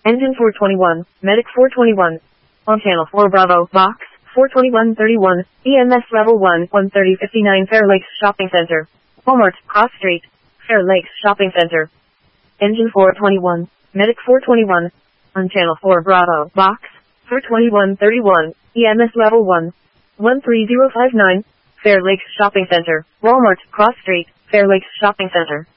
Engine 421, Medic 421. On channel 4 Bravo, Box 42131, EMS Level 1, 13059 Fair Lakes Shopping Center. Walmart, Cross Street, Fair Lakes Shopping Center. Engine 421, Medic 421. On channel 4 Bravo, Box 42131, EMS Level 1, 13059, Fair Lakes Shopping Center. Walmart, Cross Street, Fair Lakes Shopping Center.